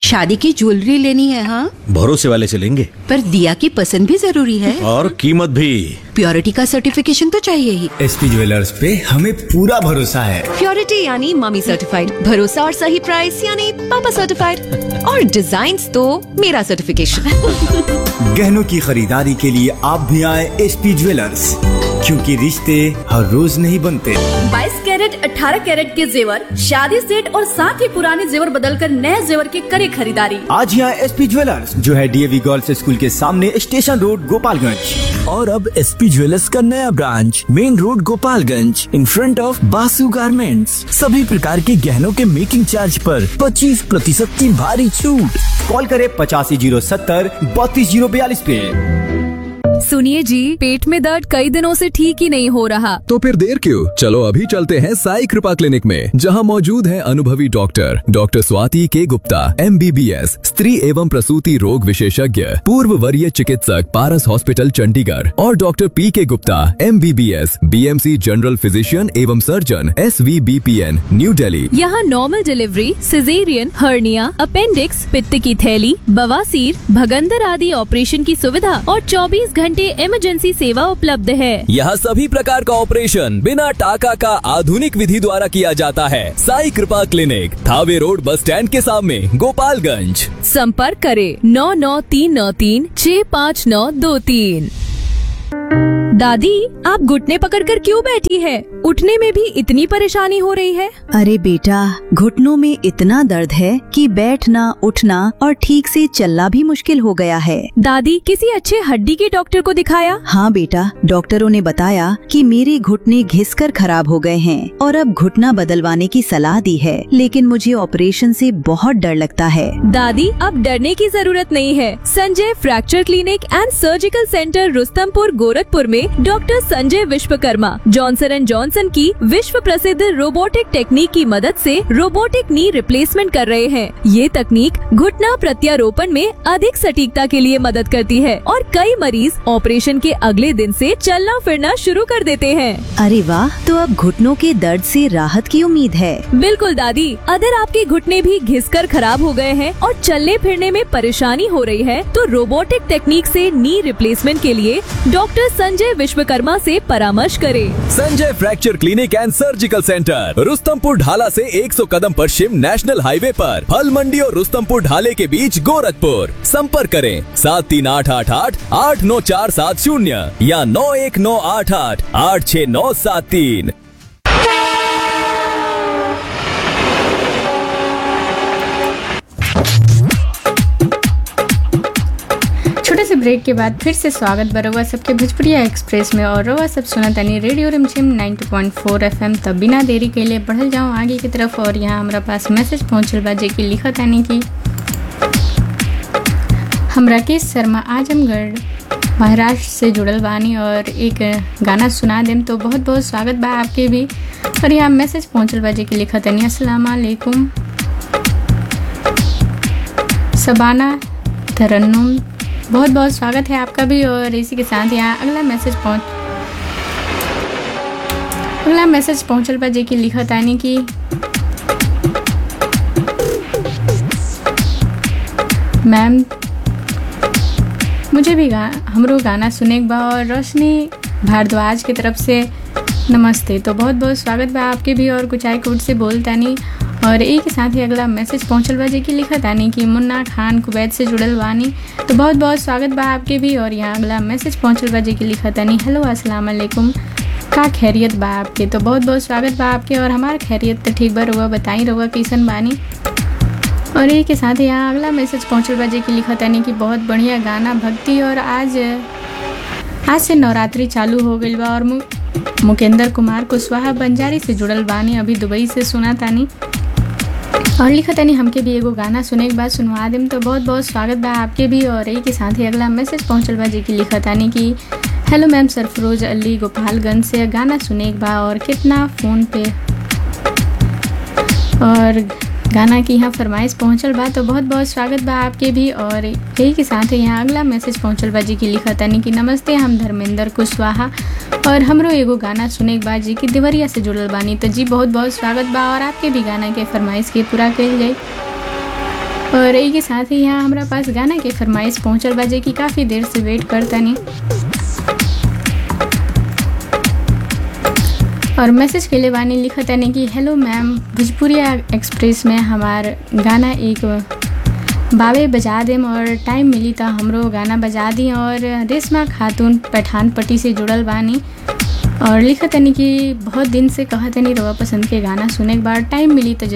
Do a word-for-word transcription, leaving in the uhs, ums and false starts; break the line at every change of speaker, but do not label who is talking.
शादी की ज्वेलरी लेनी है। हाँ,
भरोसे वाले से लेंगे।
पर दिया की पसंद भी जरूरी है
और कीमत भी।
प्योरिटी का सर्टिफिकेशन तो चाहिए ही।
एसपी ज्वेलर्स पे हमें पूरा भरोसा है।
प्योरिटी यानी मम्मी सर्टिफाइड, भरोसा और सही प्राइस यानी पापा सर्टिफाइड, और डिजाइन तो मेरा सर्टिफिकेशन।
गहनों की खरीदारी के लिए आप भी आए एसपी ज्वेलर्स, क्योंकि रिश्ते हर रोज नहीं बनते।
बाईस कैरेट अठारह कैरेट के जेवर, शादी सेट और साथ ही पुराने जेवर बदलकर नए जेवर के करे खरीदारी।
आज यहाँ एसपी ज्वेलर्स जो है डीएवी गर्ल्स स्कूल के सामने, स्टेशन रोड, गोपालगंज।
और अब एसपी ज्वेलर्स का नया branch main road, Gopalganj, in front of Basu garments. सभी प्रकार के गहनों के मेकिंग चार्ज पर पच्चीस प्रतिशत की भारी छूट।
कॉल करे पचासी जीरो सत्तर बत्तीस जीरो बयालीस पे।
सुनिए जी, पेट में दर्द कई दिनों से ठीक ही नहीं हो रहा।
तो फिर देर क्यों, चलो अभी चलते हैं साई कृपा क्लिनिक में, जहां मौजूद है अनुभवी डॉक्टर डॉक्टर स्वाति के Gupta, M B B S, स्त्री एवं प्रसूति रोग विशेषज्ञ, पूर्व वरीय चिकित्सक, पारस हॉस्पिटल चंडीगढ़, और डॉक्टर पी के Gupta, M B B S, B M C general physician एवं surgeon, S V B P N, new Delhi.
यहाँ normal delivery, caesarean, hernia, appendix, पित्त की थैली, बवासीर, भगंदर आदि ऑपरेशन की सुविधा और चौबीस घंटे इमरजेंसी सेवा उपलब्ध है।
यहाँ सभी प्रकार का ऑपरेशन बिना टाका का आधुनिक विधि द्वारा किया जाता है। साई कृपा clinic, Thawe road, bus stand के सामने, गोपालगंज।
संपर्क करें नौ नौ तीन नौ तीन छः पाँच नौ दो तीन। दादी, आप घुटने पकड़कर क्यों बैठी है? उठने में भी इतनी परेशानी हो रही है?
अरे बेटा, घुटनों में इतना दर्द है कि बैठना, उठना और ठीक से चलना भी मुश्किल हो गया है।
दादी, किसी अच्छे हड्डी के डॉक्टर को दिखाया?
हाँ बेटा, डॉक्टरों ने बताया कि मेरे घुटने घिसकर खराब हो गए हैं और अब घुटना बदलवाने की सलाह दी है, लेकिन मुझे ऑपरेशन से बहुत डर लगता है।
दादी, अब डरने की जरूरत नहीं है। Sanjay fracture clinic and surgical centre, Rustampur, Gorakhpur में doctor Sanjay Vishwakarma Johnson and Johnson की विश्व प्रसिद्ध रोबोटिक टेक्निक की मदद से रोबोटिक नी रिप्लेसमेंट कर रहे हैं। ये तकनीक घुटना प्रत्यारोपण में अधिक सटीकता के लिए मदद करती है और कई मरीज ऑपरेशन के अगले दिन से चलना फिरना शुरू कर देते हैं।
अरे वाह, तो अब घुटनों के दर्द से राहत की उम्मीद है।
बिल्कुल दादी, अगर आपके घुटने भी घिसकर खराब हो गए हैं और चलने फिरने में परेशानी हो रही है, तो रोबोटिक टेक्निक से नी रिप्लेसमेंट के लिए डॉक्टर संजय विश्वकर्मा से परामर्श करें।
Sanjay fracture clinic and surgical centre, Rustampur ढाला से एक सौ कदम पश्चिम नेशनल हाईवे पर, फल मंडी और रुस्तमपुर ढाले के बीच, गोरखपुर। संपर्क करें सात तीन आठ आठ आठ आठ नौ चार सात शून्य या नौ एक नौ आठ आठ आठ छह नौ सात तीन।
छोटे से ब्रेक के बाद फिर से स्वागत बरवा सबके भोजपुरिया एक्सप्रेस में, और रवा सब सुना तनी रेडियो रिमझिम नब्बे पॉइंट चार एफ एम। तब बिना देरी के लिए बढ़ल जाऊँ आगे की तरफ, और यहाँ हमारा पास मैसेज पहुँचल बा जे की लिखत आनी की हम राकेश शर्मा आजमगढ़ महाराष्ट्र से जुड़ल बानी और एक गाना सुना देम, तो बहुत बहुत स्वागत बा आपके भी। और यहाँ मैसेज पहुँचल बा जे की लिखत आनी अस्सलाम वालेकुम सबाना तरन्नुम, बहुत बहुत स्वागत है आपका भी। और इसी के साथ यहाँ अगला मैसेज पहुँच अगला मैसेज पहुँचल बा जे की लिखत आनी की मैम मुझे भी गा हमरो गाना सुने बा, और रोशनी भारद्वाज की तरफ से नमस्ते, तो बहुत बहुत स्वागत बा आपके भी। और कुछ आई कोट से बोलता नहीं, और एक के साथ ही अगला मैसेज पहुँचल बा जे की लिखत आनी कि मुन्ना खान कुवैत से जुड़ल बानी, तो बहुत बहुत स्वागत बा आपके भी। और यहाँ अगला मैसेज पहुँचल बा जे की लिखत आनी हेलो अस्सलाम वालेकुम, का खैरियत बा आपके, तो बहुत बहुत स्वागत बा आपके। और हमार खैरियत तो ठीक बा, रहुआ बताई रहुआ कैसन बानी। और एक के साथ यहाँ अगला मैसेज पहुँचल बा जे की लिखत आनी कि बहुत बढ़िया गाना भक्ति, और आज आज से नवरात्रि चालू हो गई बा, और मु, मुकेंद्र कुमार कुशवाहा बंजारी से जुड़ल बानी, अभी दुबई से सुना तानी। और लिखा तनी हमके भी एगो गाना सुने के बाद सुनवा देम, तो बहुत बहुत स्वागत बा आपके भी। और एक के साथ ही अगला मैसेज पहुँचल बा जे की लिखा तानी कि हेलो मैम, सरफरोज अली गोपालगंज से गाना सुने के बा, और कितना फ़ोन पे और गाना की यहाँ फरमाइश पहुँचल बा, तो बहुत बहुत स्वागत बा आपके भी। और यही के साथ यहाँ अगला मैसेज पहुँचल बा जी की लिखा तानी कि नमस्ते, हम धर्मेंद्र कुशवाहा और हमरो एगो गाना सुने के बाद जी की देवरिया से जुड़ल बानी, तो जी बहुत बहुत स्वागत बा और आपके भी गाना के फरमाइश के पूरा कल जाए। और यही के साथ ही यहाँ हमारा पास गाना के फरमाइश पहुँचल बाजे की काफ़ी देर से वेट करतनी और मैसेज के लिए वानी लिखत यानी कि हेलो मैम, भोजपुरिया एक्सप्रेस में हमार गाना एक बावे बजा देम और टाइम मिली तो हमरो गाना बजा दी। और रेशमा खातून पठान पट्टी से जुड़ल बानी और लिखत यानी कि बहुत दिन से कहत यानी रवा पसंद के गाना सुने के बाद टाइम मिली तो